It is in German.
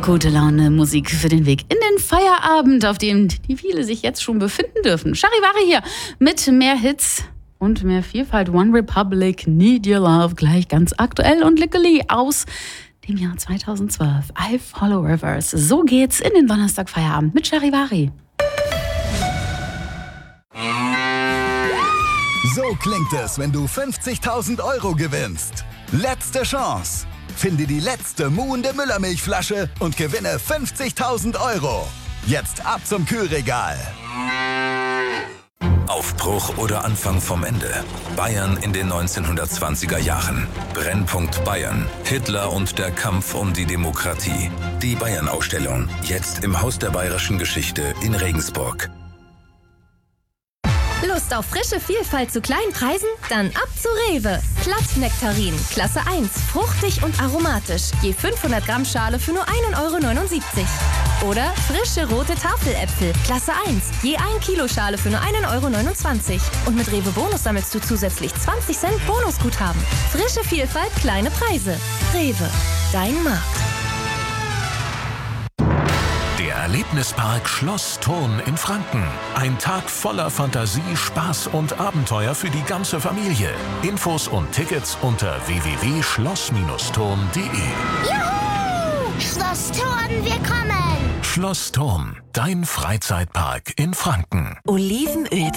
Gute Laune, Musik für den Weg in den Feierabend, auf dem die viele sich jetzt schon befinden dürfen. Charivari hier mit mehr Hits und mehr Vielfalt. One Republic, Need Your Love, gleich ganz aktuell und Lickily aus dem Jahr 2012. I Follow Rivers. So geht's in den Donnerstag Feierabend mit Charivari. So klingt es, wenn du 50.000 € gewinnst. Letzte Chance. Finde die letzte muhende Müllermilchflasche und gewinne 50.000 €. Jetzt ab zum Kühlregal. Aufbruch oder Anfang vom Ende. Bayern in den 1920er Jahren. Brennpunkt Bayern. Hitler und der Kampf um die Demokratie. Die Bayern-Ausstellung. Jetzt im Haus der Bayerischen Geschichte in Regensburg. Lust auf frische Vielfalt zu kleinen Preisen? Dann ab zu Rewe. Glattnektarin, Klasse 1, fruchtig und aromatisch. Je 500 Gramm Schale für nur 1,79 € Oder frische rote Tafeläpfel, Klasse 1, je 1 Kilo Schale für nur 1,29 € Und mit Rewe Bonus sammelst du zusätzlich 20 Cent Bonusguthaben. Frische Vielfalt, kleine Preise. Rewe, dein Markt. Der Erlebnispark Schloss Thurn in Franken. Ein Tag voller Fantasie, Spaß und Abenteuer für die ganze Familie. Infos und Tickets unter www.schloss-thurn.de. Juhu! Schloss Thurn, wir kommen! Schloss Thurn, dein Freizeitpark in Franken. Olivenöl